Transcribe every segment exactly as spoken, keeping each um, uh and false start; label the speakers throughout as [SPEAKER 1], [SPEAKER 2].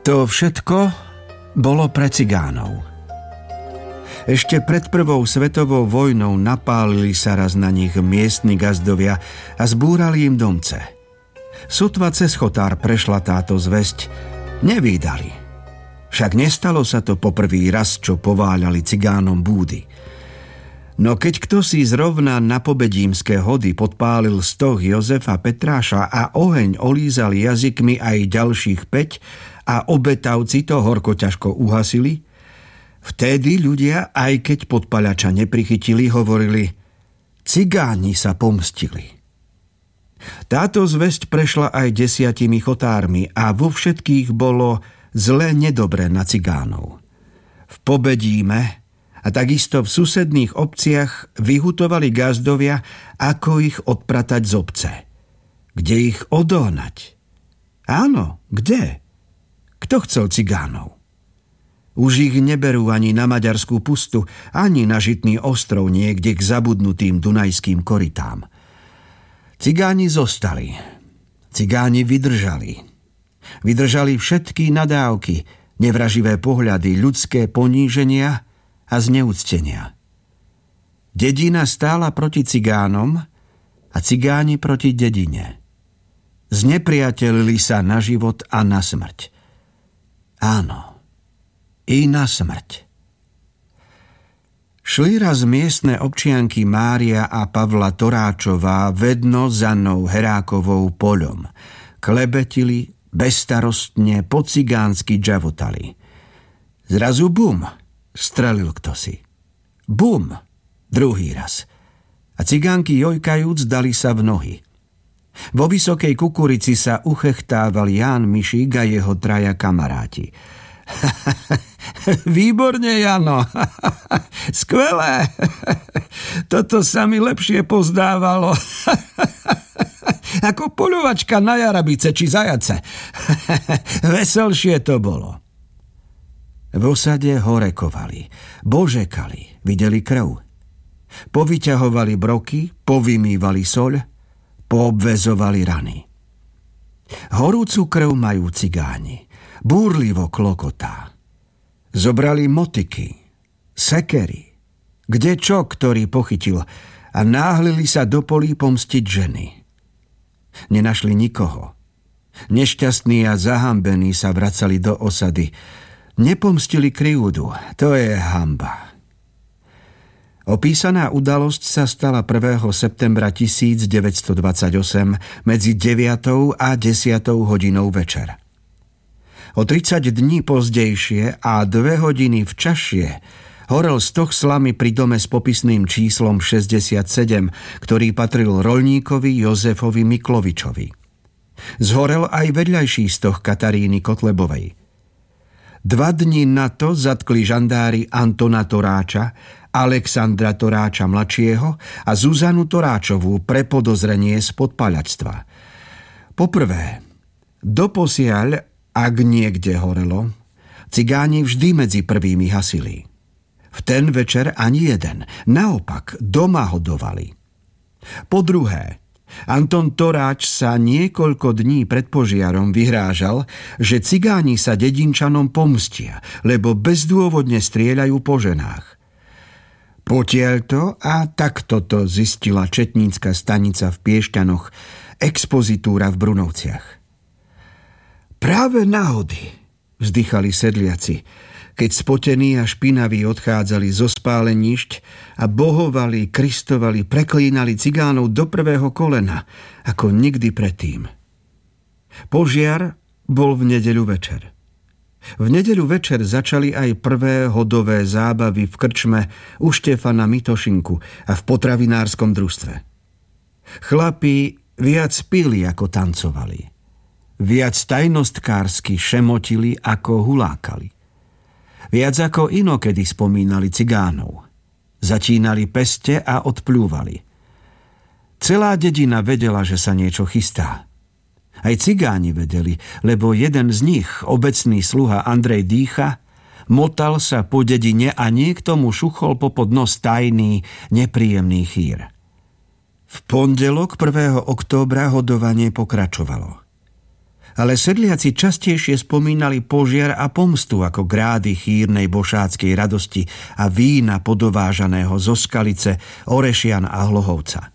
[SPEAKER 1] To všetko bolo pre cigánov. Ešte pred prvou svetovou vojnou napálili sa raz na nich miestni gazdovia a zbúrali im domce. Sotva cez Chotár prešla táto zvesť, nevídali. Však nestalo sa to poprvý raz, čo pováľali cigánom búdy. No keď kto si zrovna na pobedímske hody podpálil stoh Jozefa Petráša a oheň olízal jazykmi aj ďalších päť a obetavci to horko ťažko uhasili, vtedy ľudia, aj keď podpaľača neprichytili, hovorili: cigáni sa pomstili. Táto zvesť prešla aj desiatimi chotármi a vo všetkých bolo zle nedobre na cigánov. V Pobedíme a takisto v susedných obciach vyhutovali gazdovia, ako ich odpratať z obce. Kde ich odohnať? Áno, kde? Kto chcel cigánov? Už ich neberú ani na maďarskú pustu, ani na Žitný ostrov niekde k zabudnutým dunajským korytám. Cigáni zostali. Cigáni vydržali. Vydržali všetky nadávky, nevraživé pohľady, ľudské poníženia a zneúctenia. Dedina stála proti cigánom a cigáni proti dedine. Znepriatelili sa na život a na smrť. Áno, i na smrť. Šli raz miestne občianky Mária a Pavla Toráčová vedno za Annou Herákovou poľom. Klebetili, bezstarostne, po cigánsky džavotali. Zrazu bum, strelil ktosi. Bum, druhý raz. A cigánky jojkajúc dali sa v nohy. Vo vysokej kukurici sa uchechtával Ján Mišík a jeho traja kamaráti. Výborne, Jano. Skvelé. Toto sa mi lepšie pozdávalo. Ako poľovačka na jarabice či zajace. Veselšie to bolo. V osade horekovali, božekali, videli krv. Povyťahovali broky, povymývali soľ, poobvezovali rany. Horúcu krv majú cigáni, búrlivo klokotá. Zobrali motiky, sekery, kde čo ktorý pochytil a náhlili sa do polí pomstiť ženy. Nenašli nikoho. Nešťastní a zahambení sa vracali do osady. Nepomstili krivdu, to je hanba. Opísaná udalosť sa stala prvého septembra tisícdeväťstodvadsaťosem medzi deviatou a desiatou hodinou večer. O tridsať dní pozdejšie a dve hodiny včasšie horel stoh slamy pri dome s popisným číslom šesťdesiatsedem, ktorý patril roľníkovi Jozefovi Miklovičovi. Zhorel aj vedľajší stoh Kataríny Kotlebovej. Dva dni na to zatkli žandári Antona Toráča, Alexandra Toráča mladšieho a Zuzanu Toráčovú pre podozrenie z podpaľactva. Poprvé, doposiaľ, ak niekde horelo, cigáni vždy medzi prvými hasili. V ten večer ani jeden, naopak doma hodovali. Po druhé, Anton Toráč sa niekoľko dní pred požiarom vyhrážal, že cigáni sa dedinčanom pomstia, lebo bezdôvodne strieľajú po ženách. Potiaľto a takto to zistila četnícka stanica v Piešťanoch, expozitúra v Brunovciach. Práve náhody, vzdychali sedliaci, keď spotení a špinaví odchádzali zo spálenišť a bohovali, kristovali, preklínali cigánov do prvého kolena, ako nikdy predtým. Požiar bol v nedeľu večer. V nedeľu večer začali aj prvé hodové zábavy v krčme u Štefana Mitošinku a v potravinárskom družstve. Chlapi viac pili, ako tancovali. Viac tajnostkársky šemotili, ako hulákali. Viac ako inokedy spomínali cigánov. Začínali peste a odpľúvali. Celá dedina vedela, že sa niečo chystá. Aj cigáni vedeli, lebo jeden z nich, obecný sluha Andrej Dýcha, motal sa po dedine a niekto mu šuchol popod nos tajný, nepríjemný chýr. V pondelok prvého októbra hodovanie pokračovalo. ale sedliaci častejšie spomínali požiar a pomstu ako grády chýrnej bošáckej radosti a vína podovážaného zo Skalice, Orešian a Hlohovca.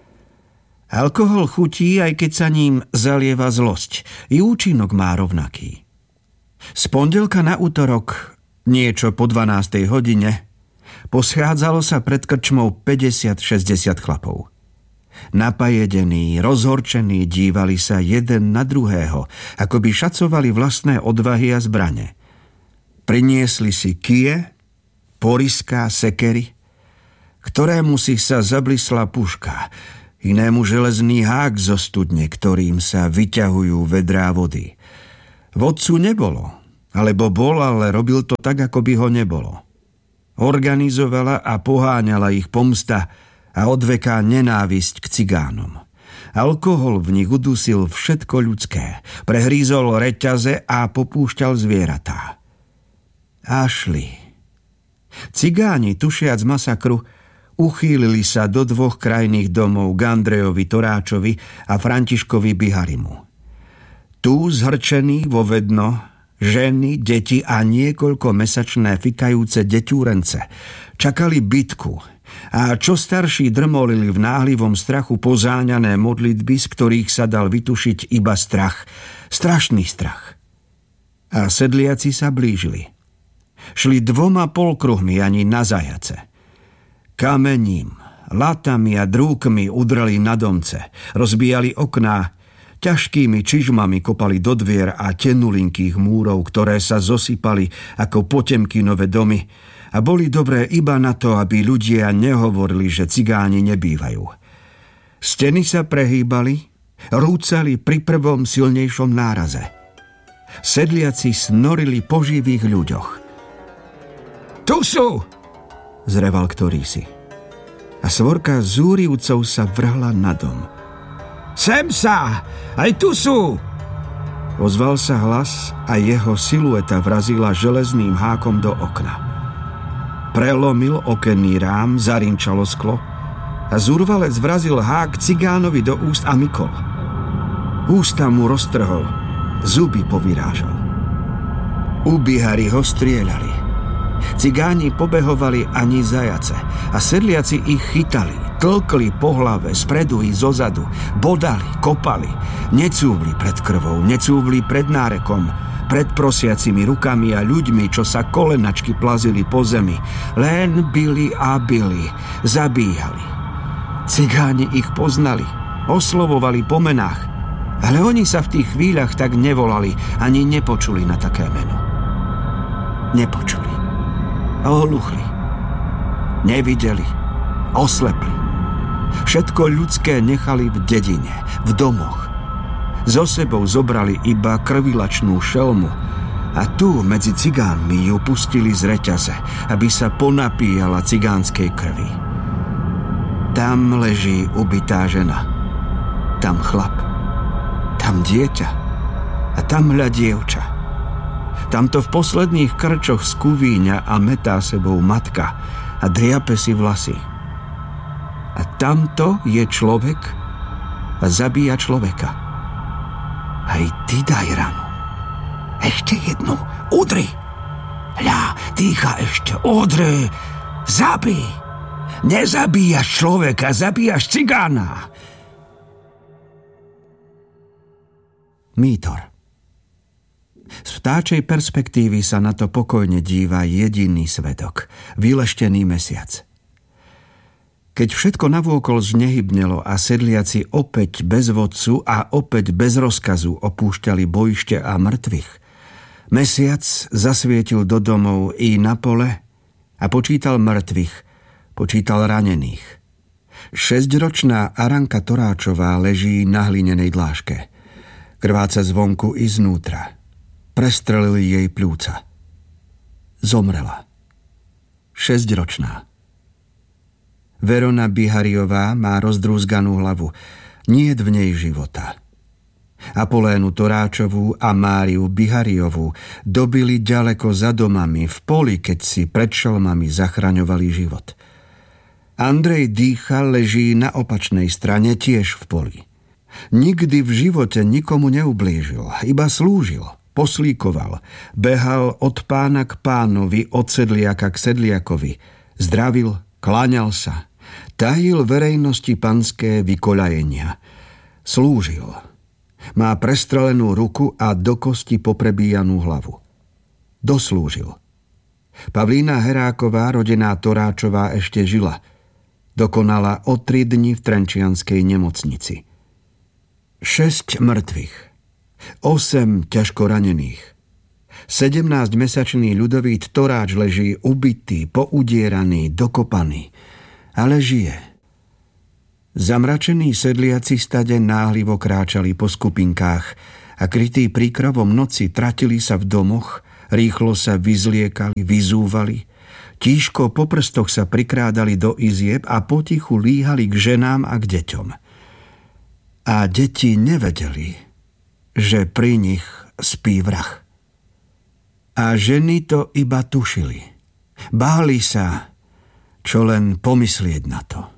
[SPEAKER 1] Alkohol chutí, aj keď sa ním zalieva zlosť. I účinok má rovnaký. Z pondelka na utorok, niečo po dvanástej hodine, poschádzalo sa pred krčmou päťdesiat šesťdesiat chlapov. Napajedení, rozhorčení dívali sa jeden na druhého, ako by šacovali vlastné odvahy a zbrane. Priniesli si kije, poriská, sekery, ktorému si sa zablisla puška, inému železný hák zo studne, ktorým sa vyťahujú vedrá vody. Vodcu nebolo, alebo bol, ale robil to tak, ako by ho nebolo. Organizovala a poháňala ich pomsta a odveká nenávisť k cigánom. Alkohol v nich udusil všetko ľudské, prehrízol reťaze a popúšťal zvieratá. A šli. Cigáni, tušiac masakru, uchýlili sa do dvoch krajných domov k Andrejovi Toráčovi a Františkovi Biharimu. Tu zhrčení vo vedno ženy, deti a niekoľko mesačné fikajúce deťúrence čakali bitku a čo starší drmolili v náhlivom strachu pozáňané modlitby, z ktorých sa dal vytušiť iba strach, strašný strach. A sedliaci sa blížili. Šli dvoma polkruhmi ani na zajace. Kamením, latami a drúkmi udreli na domce, rozbíjali okná, ťažkými čižmami kopali do dvier a tenulinkých múrov, ktoré sa zosypali ako Potemkinové domy a boli dobré iba na to, aby ľudia nehovorili, že cigáni nebývajú. Steny sa prehýbali, rúcali pri prvom silnejšom náraze. Sedliaci snorili po živých ľuďoch. Tu sú! Zreval ktorýsi. A svorka zúrivcov sa vrhla na dom. Sem sa! Aj tu sú! Ozval sa hlas a jeho silueta vrazila železným hákom do okna. Prelomil okenný rám, zarinčalo sklo a zúrvalec vrazil hák cigánovi do úst a mykol. Ústa mu roztrhol, zuby povyrážal. U Bihari ho strieľali. Cigáni pobehovali ani zajace a sedliaci ich chytali, tlkli po hlave, spredu i zozadu, bodali, kopali, necúvli pred krvou, necúvli pred nárekom, pred prosiacimi rukami a ľuďmi, čo sa kolenačky plazili po zemi, len bili a bili, zabíjali. Cigáni ich poznali, oslovovali po menách, ale oni sa v tých chvíľach tak nevolali, ani nepočuli na také meno. Nepočuli. A ohluchli. Nevideli. Oslepli. Všetko ľudské nechali v dedine, v domoch. So sebou zobrali iba krvilačnú šelmu a tu medzi cigánmi ju pustili z reťaze, aby sa ponapíjala cigánskej krvi. Tam leží ubitá žena. Tam chlap. Tam dieťa. A tam hľa dievča. Tamto v posledných krčoch skuvíňa a metá sebou matka a driape si vlasy. A tamto je človek a zabíja človeka. Aj ty daj ranu. Ešte jednu. Udri. Hľa, dýcha ešte. Udri. Zabij. Nezabíjaš človeka, zabíjaš cigána. Mítor. Z vtáčej perspektívy sa na to pokojne díva jediný svedok, vyleštený mesiac. Keď všetko navôkol znehybnelo a sedliaci opäť bez vodcu a opäť bez rozkazu opúšťali bojište a mŕtvych, mesiac zasvietil do domov i na pole a počítal mŕtvych, počítal ranených. Šesťročná Aranka Toráčová leží na hlinenej dláške. Krváca zvonku i znútra. Prestrelili jej pľúca. Zomrela. Šesťročná. Verona Bihariová má rozdrúzganú hlavu. Niet v nej života. Apolénu Toráčovú a Máriu Bihariovú dobili ďaleko za domami v poli, keď si pred šelmami zachraňovali život. Andrej Dýcha leží na opačnej strane tiež v poli. Nikdy v živote nikomu neublížil, iba slúžil, poslíkoval, behal od pána k pánovi, od sedliaka k sedliakovi, zdravil, kláňal sa, tajil verejnosti panské vykoľajenia, slúžil. Má prestrelenú ruku a do kosti poprebíjanú hlavu. Doslúžil. Pavlína Heráková, rodená Toráčová, ešte žila. Dokonala o tri dni v trenčianskej nemocnici. Šesť mŕtvych, osem ťažko ranených. Sedemnásťmesačný Ľudovít Toráč leží ubitý, poudieraný, dokopaný, ale žije. Zamračení sedliaci stade náhlivo kráčali po skupinkách a krytí príkravom noci tratili sa v domoch, rýchlo sa vyzliekali, vyzúvali, tížko po prstoch sa prikrádali do izieb a potichu líhali k ženám a k deťom. A deti nevedeli, že pri nich spí vrah. A ženy to iba tušili. Báli sa, čo len pomyslieť na to.